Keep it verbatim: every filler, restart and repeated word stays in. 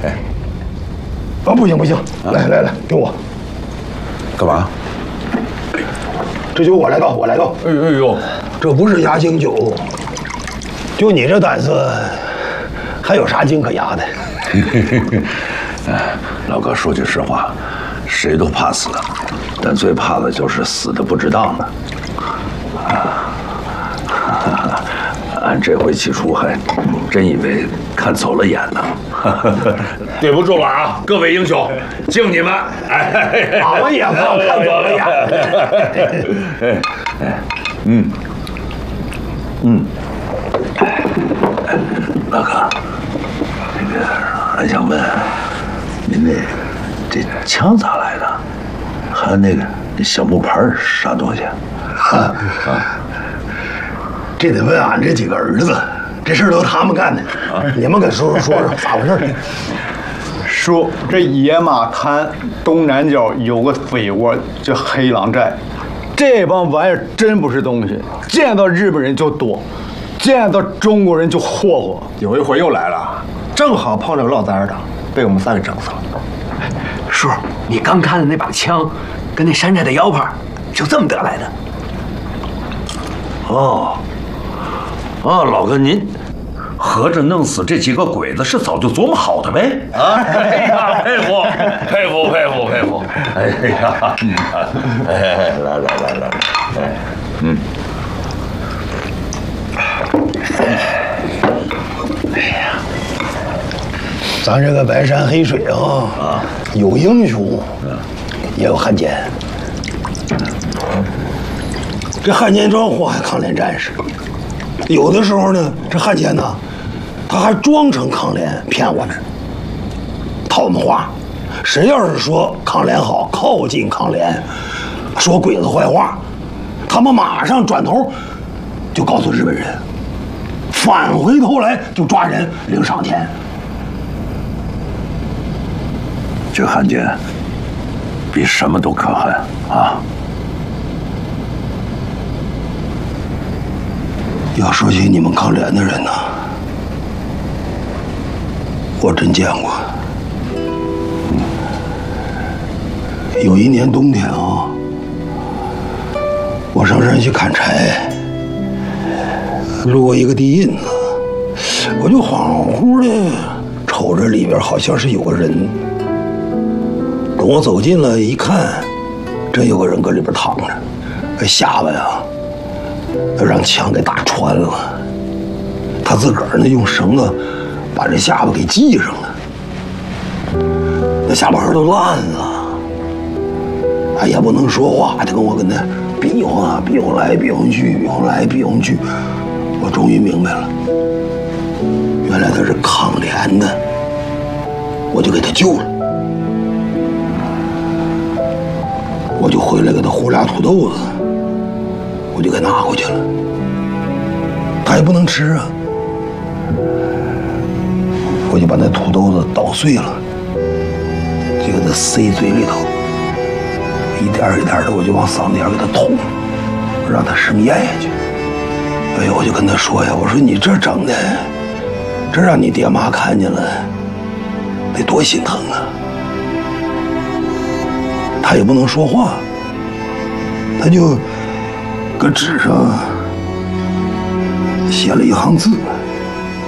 啊，不行不行，来来来，给我。 干嘛？ 这酒我来倒，我来倒。 哎呦呦， 这不是压惊酒，就你这胆子，还有啥劲可压的？ 哎，老哥说句实话，谁都怕死，但最怕的就是死的不值当的。啊，俺这回起初还真以为看走了眼呢。对不住了啊，各位英雄，敬你们！哎， 俺们也怕看走了眼。 嗯嗯，老哥，这个俺想问，您那这枪咋来的？还有那个那小木牌啥东西？ 啊，这得问俺这几个儿子，这事儿都他们干的。你们跟叔叔说说咋回事？ 说这野马滩东南角有个匪窝叫黑狼寨，这帮玩意儿真不是东西，见到日本人就躲，见到中国人就霍霍。 有一回又来了，正好碰着个落单的，被我们仨给整死了。 叔，你刚看的那把枪，跟那山寨的腰牌，就这么得来的。 哦，哦，老哥您。合着弄死这几个鬼子是早就琢磨好的呗？啊！哎呀，佩服佩服佩服佩服！哎呀，哎，来来来来来，哎，嗯， 哎呀，咱这个白山黑水啊，啊，有英雄，也有汉奸。这汉奸装祸害抗联战士，有的时候呢，这汉奸呢。他还装成抗联骗我们，套我们话。谁要是说抗联好，靠近抗联，说鬼子坏话，他们马上转头就告诉日本人，返回头来就抓人领赏钱。 这汉奸比什么都可恨啊！ 要说起你们抗联的人呢。我真见过，有一年冬天啊，我上山去砍柴，路过一个地印子，我就恍惚的瞅着里边好像是有个人。等我走近了一看，真有个人搁里边躺着，这下巴呀，要让枪给打穿了，他自个儿呢用绳子。把这下巴给系上了，那下巴颏都烂了，哎也不能说话，他跟我跟那比划啊，比划来比划去，比划来比划去，我终于明白了，原来他是抗联的，我就给他救了，我就回来给他糊俩土豆子，我就给拿回去了，他也不能吃啊。我就把那土豆子捣碎了，就给它塞嘴里头，一点一点的，我就往嗓子眼给它捅，让它生咽下去。哎呦，我就跟他说呀，我说你这整的，这让你爹妈看见了，得多心疼啊！他也不能说话，他就搁纸上写了一行字。